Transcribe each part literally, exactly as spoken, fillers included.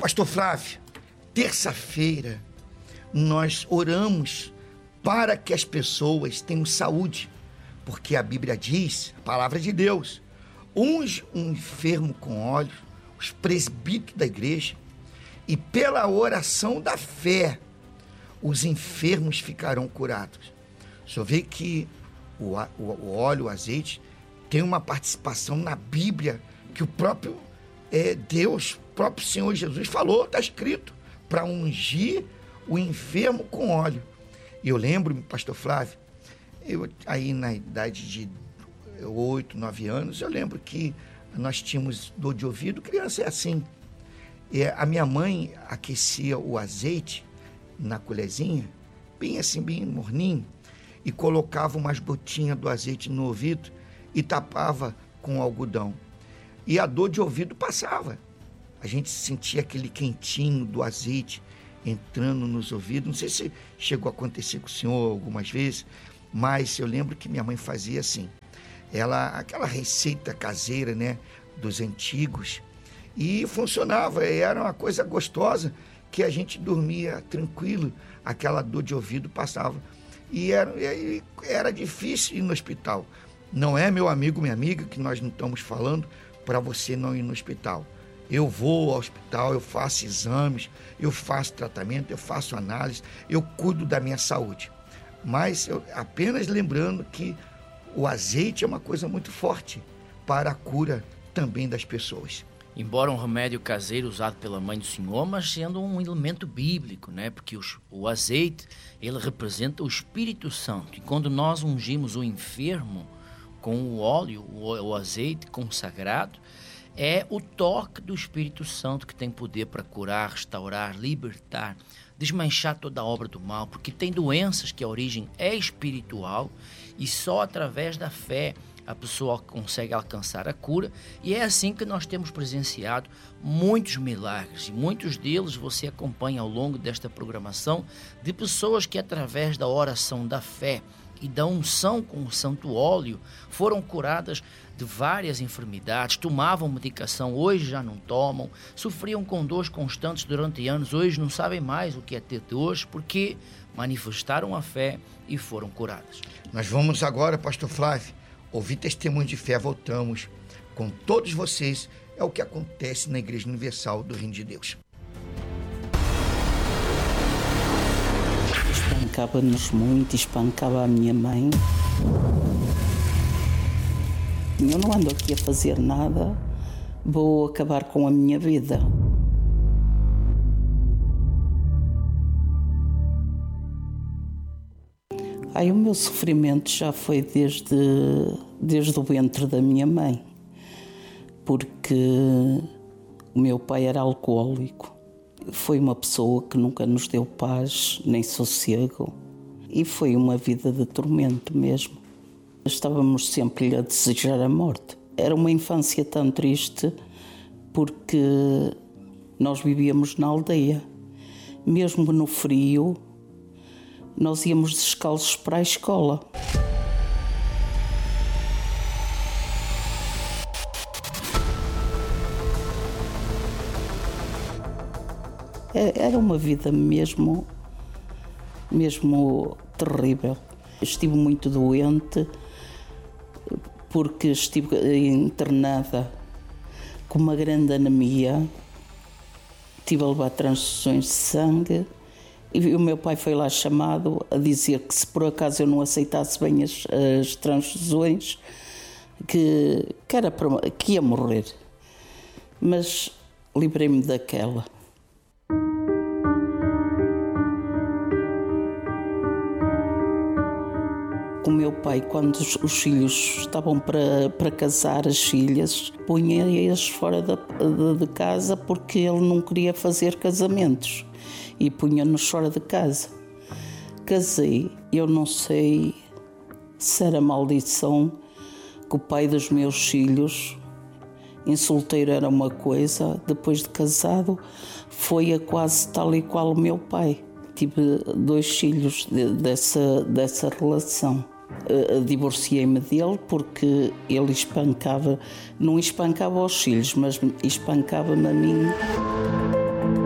Pastor Flávio, terça-feira nós oramos para que as pessoas tenham saúde, porque a Bíblia diz, a palavra de Deus, unge um enfermo com óleo, os presbíteros da igreja, e pela oração da fé, os enfermos ficarão curados. O senhor vê que o, o, o óleo, o azeite, tem uma participação na Bíblia, que o próprio é, Deus, o próprio Senhor Jesus falou, está escrito, para ungir o enfermo com óleo. E eu lembro, pastor Flávio, eu aí na idade de oito, nove anos, eu lembro que nós tínhamos dor de ouvido, criança é assim. E a minha mãe aquecia o azeite na colherzinha, bem assim, bem morninho, e colocava umas gotinhas do azeite no ouvido e tapava com algodão. E a dor de ouvido passava. A gente sentia aquele quentinho do azeite entrando nos ouvidos. Não sei se chegou a acontecer com o senhor algumas vezes, mas eu lembro que minha mãe fazia assim. Ela, aquela receita caseira, né, dos antigos, e funcionava, era uma coisa gostosa, que a gente dormia tranquilo, aquela dor de ouvido passava. E era, e era difícil ir no hospital. Não é, meu amigo, minha amiga, que nós não estamos falando para você não ir no hospital. Eu vou ao hospital, eu faço exames, eu faço tratamento, eu faço análise, eu cuido da minha saúde. Mas eu, apenas lembrando que o azeite é uma coisa muito forte para a cura também das pessoas. Embora um remédio caseiro usado pela mãe do Senhor, mas sendo um elemento bíblico, né? Porque os, o azeite, ele representa o Espírito Santo. E quando nós ungimos o enfermo com o óleo, o, o azeite consagrado, é o toque do Espírito Santo que tem poder para curar, restaurar, libertar, desmanchar toda a obra do mal, porque tem doenças que a origem é espiritual e só através da fé a pessoa consegue alcançar a cura, e é assim que nós temos presenciado muitos milagres, e muitos deles você acompanha ao longo desta programação, de pessoas que através da oração da fé e da unção com o santo óleo foram curadas de várias enfermidades, tomavam medicação, hoje já não tomam, sofriam com dores constantes durante anos, hoje não sabem mais o que é ter dores, porque manifestaram a fé e foram curadas. Nós vamos agora, pastor Flávio, ouvir testemunho de fé, voltamos com todos vocês, é o que acontece na Igreja Universal do Reino de Deus. Espancava-nos muito, espancava a minha mãe. Eu não ando aqui a fazer nada, vou acabar com a minha vida. Ai, o meu sofrimento já foi desde, desde o ventre da minha mãe, porque o meu pai era alcoólico. Foi uma pessoa que nunca nos deu paz nem sossego e foi uma vida de tormento mesmo. Estávamos sempre a desejar a morte. Era uma infância tão triste porque nós vivíamos na aldeia. Mesmo no frio, nós íamos descalços para a escola. Era uma vida mesmo, mesmo terrível. Estive muito doente porque estive internada com uma grande anemia. Tive a levar transfusões de sangue. E o meu pai foi lá chamado a dizer que se por acaso eu não aceitasse bem as, as transfusões, que, que, era para, que ia morrer. Mas livrei-me daquela. O meu pai, quando os, os filhos estavam para, para casar, as filhas, punha-as fora da, de, de casa porque ele não queria fazer casamentos. E punha-nos fora de casa. Casei, eu não sei se era maldição que o pai dos meus filhos, em solteiro era uma coisa, depois de casado foi a quase tal e qual o meu pai. Tive dois filhos de, dessa, dessa relação. Uh, divorciei-me dele porque ele espancava, não espancava os filhos, mas espancava-me a mim.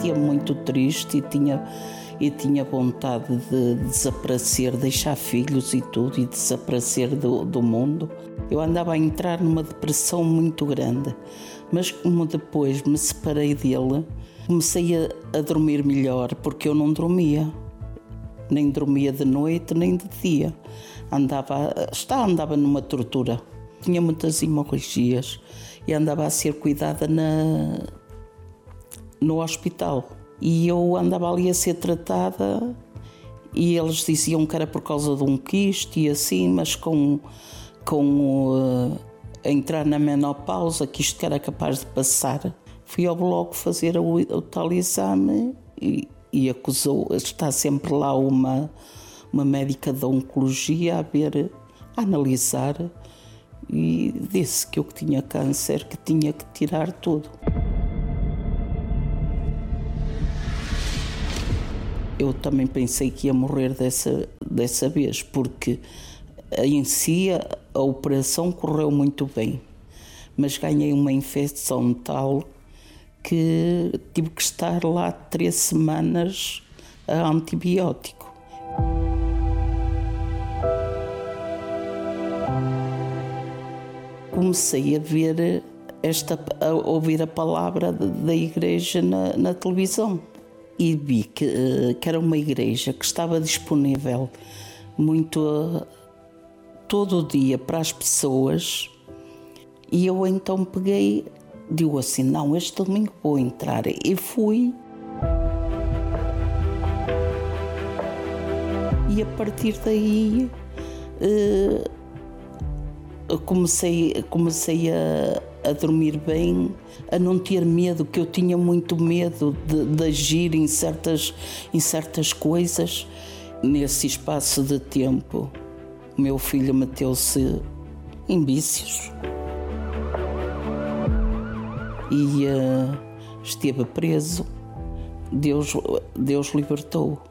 sentia muito triste e tinha, e tinha vontade de desaparecer, deixar filhos e tudo e desaparecer do, do mundo. Eu andava a entrar numa depressão muito grande, mas como depois me separei dele, comecei a, a dormir melhor, porque eu não dormia. Nem dormia de noite, nem de dia. Andava, está, andava numa tortura. Tinha muitas hemorragias e andava a ser cuidada na, no hospital. E eu andava ali a ser tratada e eles diziam que era por causa de um quiste e assim, mas com, com uh, a entrar na menopausa, que isto era capaz de passar. Fui ao bloco fazer o, o tal exame e, e acusou, está sempre lá uma, uma médica de oncologia a ver, a analisar, e disse que eu que tinha câncer, que tinha que tirar tudo. Eu também pensei que ia morrer dessa, dessa vez, porque em si a, a operação correu muito bem, mas ganhei uma infecção tal que tive que estar lá três semanas a antibiótico. Comecei a ver esta, a ouvir a palavra da igreja na, na televisão e vi que, que era uma igreja que estava disponível muito todo o dia para as pessoas, e eu então peguei, digo assim, não, este domingo vou entrar, e fui. E a partir daí uh, comecei, comecei a, a dormir bem, a não ter medo, que eu tinha muito medo de, de agir em certas, em certas coisas. Nesse espaço de tempo, o meu filho meteu-se em vícios e uh, esteve preso. Deus, Deus libertou.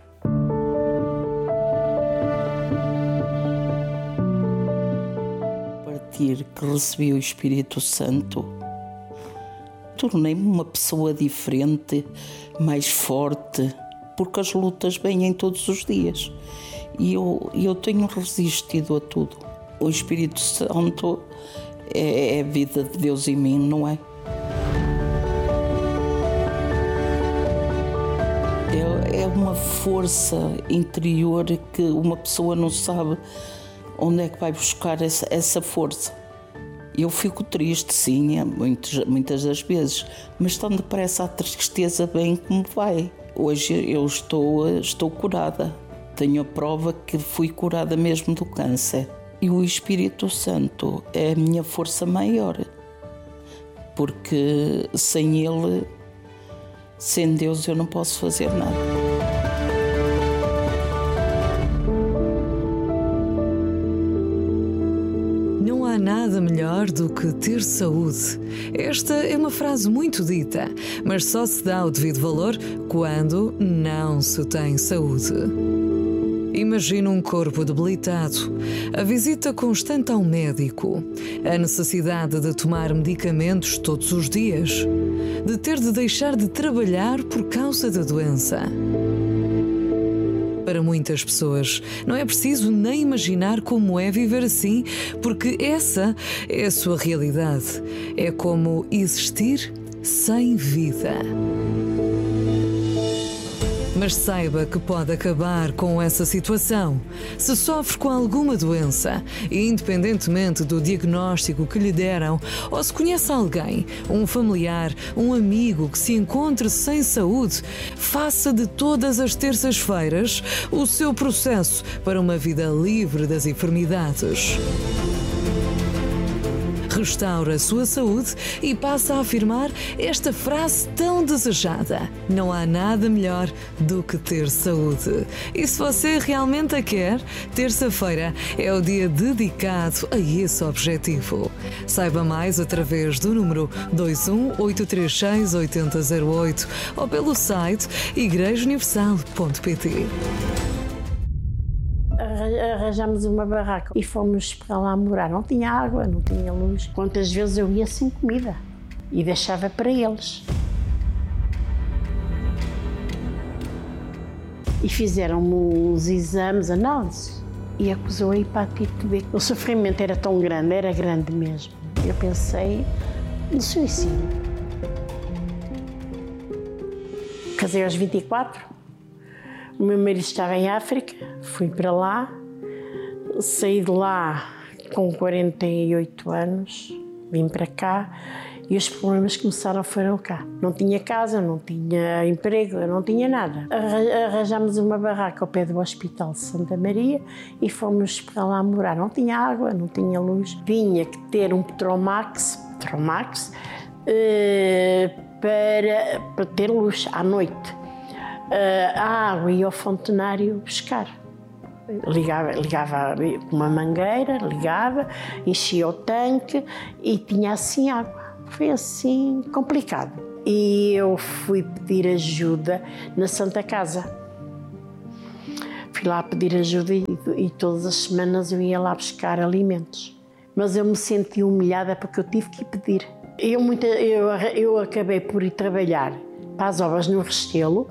A partir que recebi o Espírito Santo, tornei-me uma pessoa diferente, mais forte, porque as lutas vêm em todos os dias. E eu, eu tenho resistido a tudo. O Espírito Santo é, é a vida de Deus em mim, não é? É, é uma força interior que uma pessoa não sabe onde é que vai buscar essa, essa força. Eu fico triste, sim, muitas, muitas das vezes, mas tão depressa a tristeza vem como vai. Hoje eu estou, estou curada. Tenho a prova que fui curada mesmo do câncer. E o Espírito Santo é a minha força maior, porque sem Ele, sem Deus, eu não posso fazer nada. Não há nada melhor do que ter saúde. Esta é uma frase muito dita, mas só se dá o devido valor quando não se tem saúde. Imagina um corpo debilitado, a visita constante ao médico, a necessidade de tomar medicamentos todos os dias, de ter de deixar de trabalhar por causa da doença. Para muitas pessoas, não é preciso nem imaginar como é viver assim, porque essa é a sua realidade. É como existir sem vida. Mas saiba que pode acabar com essa situação. Se sofre com alguma doença, independentemente do diagnóstico que lhe deram, ou se conhece alguém, um familiar, um amigo que se encontre sem saúde, faça de todas as terças-feiras o seu processo para uma vida livre das enfermidades. Restaura a sua saúde e passa a afirmar esta frase tão desejada: não há nada melhor do que ter saúde. E se você realmente a quer, terça-feira é o dia dedicado a esse objetivo. Saiba mais através do número dois um oito três seis oito zero zero oito ou pelo site igreja universal ponto pt. Arranjámos uma barraca e fomos para lá morar. Não tinha água, não tinha luz. Quantas vezes eu ia sem comida e deixava para eles. e fizeram-me os exames, análises, e acusou a hepatite B. O sofrimento era tão grande, era grande mesmo. Eu pensei no suicídio. Casei aos vinte e quatro, o meu marido estava em África, fui para lá, saí de lá com quarenta e oito anos, vim para cá e os problemas começaram, foram cá. Não tinha casa, não tinha emprego, não tinha nada. Arranjámos uma barraca ao pé do Hospital de Santa Maria e fomos para lá morar. Não tinha água, não tinha luz. Tinha que ter um Petromax, Petromax uh, para, para ter luz à noite. Uh, a água ia ao fontenário buscar. Ligava, ligava com uma mangueira, ligava, enchia o tanque e tinha assim água. Foi assim complicado. E eu fui pedir ajuda na Santa Casa. Fui lá pedir ajuda e, e todas as semanas eu ia lá buscar alimentos. Mas eu me senti humilhada porque eu tive que pedir. Eu, muita, eu, eu acabei por ir trabalhar para as obras no Restelo.